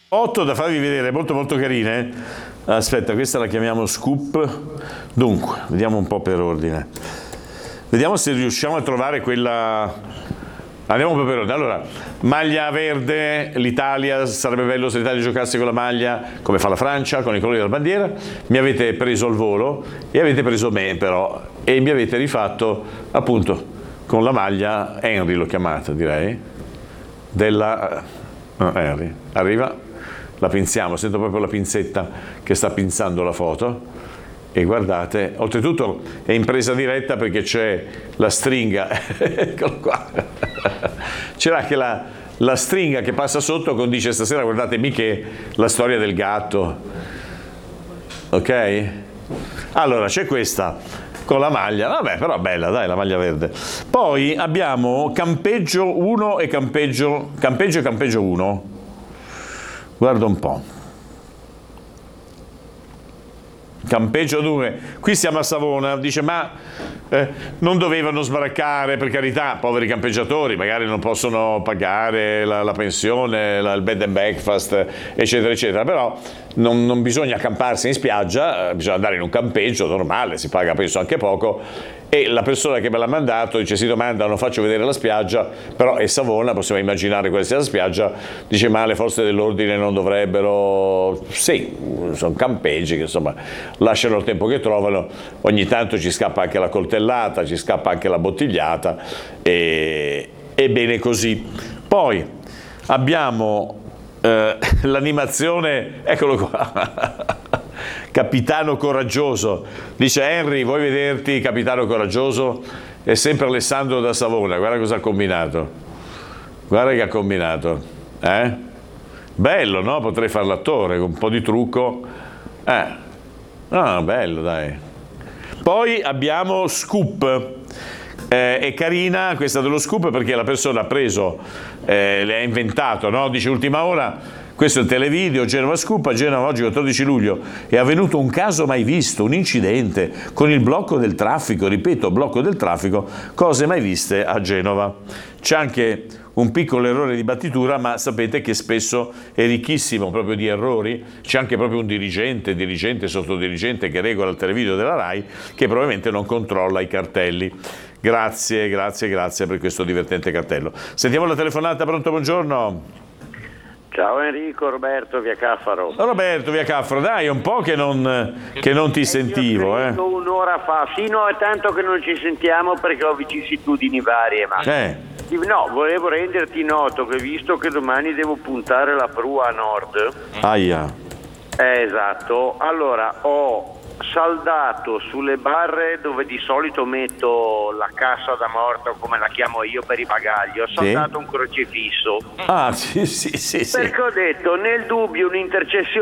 8 da farvi vedere, molto molto carine. Aspetta, questa la chiamiamo scoop. Dunque, vediamo un po' per ordine. Vediamo se riusciamo a trovare quella. Andiamo un po' per ordine. Allora, maglia verde, l'Italia, sarebbe bello se l'Italia giocasse con la maglia come fa la Francia, con i colori della bandiera. Mi avete preso al volo e avete preso me però, e mi avete rifatto appunto con la maglia Henry, l'ho chiamata, direi, della Henry. Arriva, la pinziamo, sento proprio la pinzetta che sta pinzando la foto. E guardate, oltretutto è in presa diretta perché c'è la stringa, eccolo qua, c'era anche la stringa che passa sotto con dice stasera guardatemi che la storia del gatto, ok? Allora c'è questa con la maglia, vabbè però bella dai la maglia verde. Poi abbiamo campeggio 1 e campeggio 1, guarda un po'. Campeggio 2, qui siamo a Savona, dice ma non dovevano sbaraccare, per carità, poveri campeggiatori, magari non possono pagare la pensione, il bed and breakfast, eccetera, eccetera, però non bisogna accamparsi in spiaggia, bisogna andare in un campeggio normale, si paga penso anche poco, e la persona che me l'ha mandato dice si domanda, non faccio vedere la spiaggia, però è Savona, possiamo immaginare quale sia la spiaggia, dice ma le forze dell'ordine non dovrebbero, sì, sono campeggi che insomma lasciano il tempo che trovano, ogni tanto ci scappa anche la coltellata, ci scappa anche la bottigliata e bene così. Poi abbiamo l'animazione, eccolo qua, Capitano Coraggioso, dice Henry vuoi vederti Capitano Coraggioso? È sempre Alessandro da Savona, guarda cosa ha combinato, guarda che ha combinato, bello, no? Potrei fare l'attore con un po' di trucco, bello dai. Poi abbiamo Scoop, è carina questa dello Scoop perché la persona ha preso, le ha inventato, no? Dice ultima ora, questo è il televideo, Genova Scoop, a Genova oggi 14 luglio è avvenuto un caso mai visto, un incidente con il blocco del traffico, ripeto, blocco del traffico, cose mai viste a Genova. C'è anche un piccolo errore di battitura, ma sapete che spesso è ricchissimo proprio di errori, c'è anche proprio un dirigente, sottodirigente che regola il televideo della RAI che probabilmente non controlla i cartelli. Grazie per questo divertente cartello. Sentiamo la telefonata, pronto, buongiorno. Ciao Enrico, Roberto via Caffaro. Roberto via Caffaro, dai, è un po' che non ti sentivo. Un'ora fa, sì, no, è tanto che non ci sentiamo perché ho vicissitudini varie, ma no, volevo renderti noto che visto che domani devo puntare la prua a nord. Aia. Esatto, allora ho saldato sulle barre dove di solito metto la cassa da morto, come la chiamo io per i bagagli, ho saldato un crocifisso. Sì. Perché ho detto nel dubbio un'intercessione